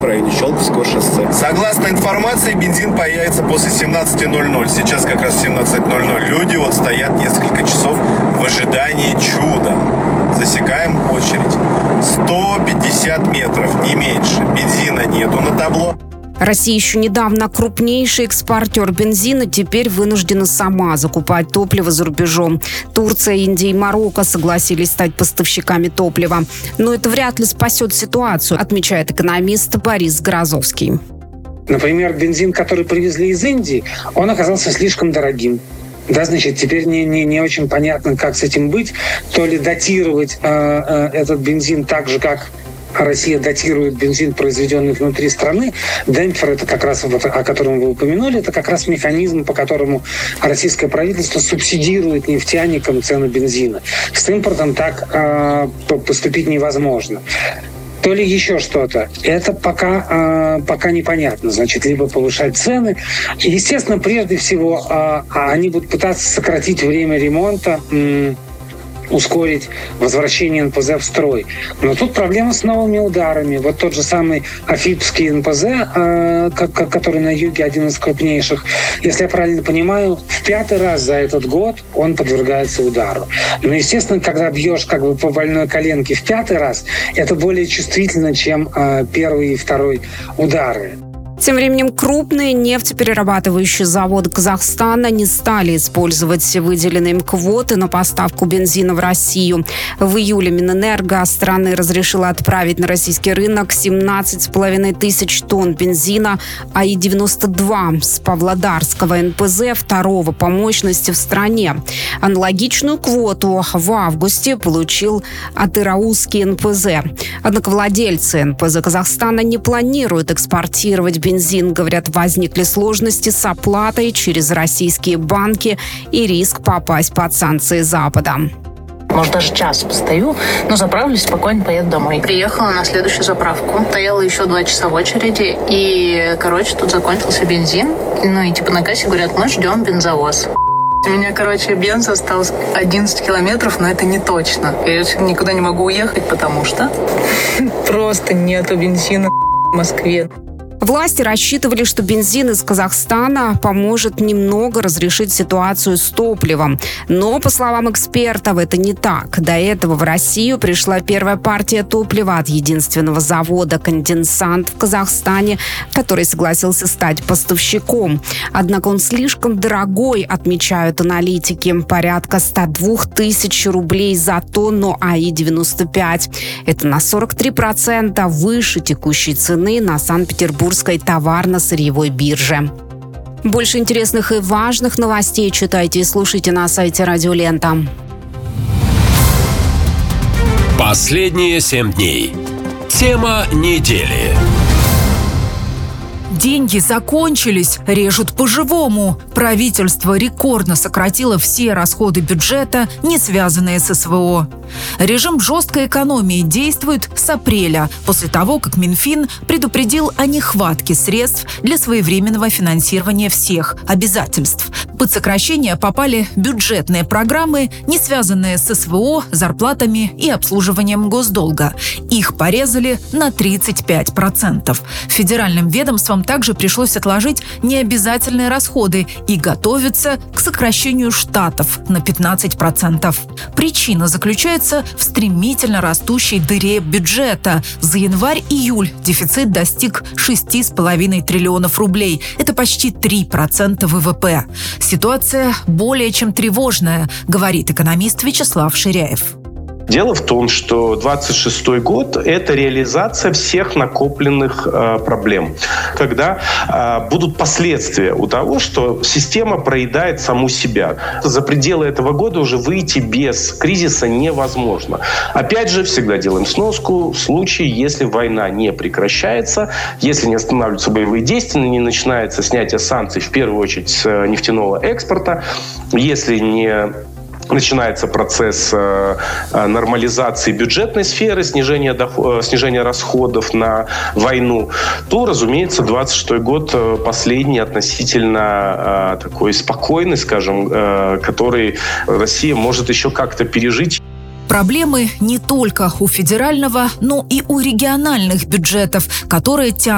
в районе Щелковского шоссе. Согласно информации, бензин появится после 17:00. Сейчас как раз 17:00. Люди стоят несколько часов в ожидании чуда. Засекаем очередь. 150 метров, не меньше. Бензина нету на табло. Россия еще недавно крупнейший экспортер бензина, теперь вынуждена сама закупать топливо за рубежом. Турция, Индия и Марокко согласились стать поставщиками топлива. Но это вряд ли спасет ситуацию, отмечает экономист Борис Грозовский. Например, бензин, который привезли из Индии, он оказался слишком дорогим. Да, значит, теперь не очень понятно, как с этим быть. То ли датировать этот бензин так же, как Россия датирует бензин, произведенный внутри страны. Демпфер, это как раз, о котором вы упомянули, это как раз механизм, по которому российское правительство субсидирует нефтяникам цену бензина. С импортом так поступить невозможно. То ли еще что-то. Это пока непонятно. Значит, либо повышать цены. Естественно, прежде всего, они будут пытаться сократить время ремонта, ускорить возвращение НПЗ в строй. Но тут проблема с новыми ударами. Вот тот же самый Афипский НПЗ, который на юге один из крупнейших, если я правильно понимаю, в 5-й раз за этот год он подвергается удару. Но, естественно, когда бьешь по больной коленке в 5-й раз, это более чувствительно, чем первый и второй удары. Тем временем крупные нефтеперерабатывающие заводы Казахстана не стали использовать выделенные им квоты на поставку бензина в Россию. В июле Минэнерго страны разрешила отправить на российский рынок 17,5 тысяч тонн бензина АИ-92 с Павлодарского НПЗ, второго по мощности в стране. Аналогичную квоту в августе получил Атыраузский НПЗ. Однако владельцы НПЗ Казахстана не планируют экспортировать бензин. Говорят, возникли сложности с оплатой через российские банки и риск попасть под санкции Запада. Может, даже час постою, но заправлюсь, спокойно поеду домой. Приехала на следующую заправку. Стояла еще 2 часа в очереди. И, тут закончился бензин. На кассе говорят, мы ждем бензовоз. У меня, бенз осталось 11 километров, но это не точно. Я никуда не могу уехать, потому что просто нету бензина в Москве. Власти рассчитывали, что бензин из Казахстана поможет немного разрешить ситуацию с топливом. Но, по словам экспертов, это не так. До этого в Россию пришла первая партия топлива от единственного завода «Конденсант» в Казахстане, который согласился стать поставщиком. Однако он слишком дорогой, отмечают аналитики. Порядка 102 тысяч рублей за тонну АИ-95. Это на 43% выше текущей цены на Санкт-Петербургской товарно-сырьевой бирже. Больше интересных и важных новостей читайте и слушайте на сайте Радио Лента. Последние 7 дней. Тема недели. Деньги закончились, режут по-живому. Правительство рекордно сократило все расходы бюджета, не связанные с СВО. Режим жесткой экономии действует с апреля, после того, как Минфин предупредил о нехватке средств для своевременного финансирования всех обязательств. Под сокращение попали бюджетные программы, не связанные с СВО, зарплатами и обслуживанием госдолга. Их порезали на 35%. Федеральным ведомствам также пришлось отложить необязательные расходы и готовиться к сокращению штатов на 15%. Причина заключается в стремительно растущей дыре бюджета. За январь-июль дефицит достиг 6,5 триллионов рублей. Это почти 3% ВВП. Ситуация более чем тревожная, говорит экономист Вячеслав Ширяев. Дело в том, что 26-й год – это реализация всех накопленных проблем, когда будут последствия у того, что система проедает саму себя. За пределы этого года уже выйти без кризиса невозможно. Опять же, всегда делаем сноску в случае, если война не прекращается, если не останавливаются боевые действия, не начинается снятие санкций, в первую очередь, с нефтяного экспорта, если не начинается процесс нормализации бюджетной сферы, снижения расходов на войну, то, разумеется, 26-й год последний относительно такой спокойный, скажем, который Россия может еще как-то пережить. Проблемы не только у федерального, но и у региональных бюджетов, которые тянут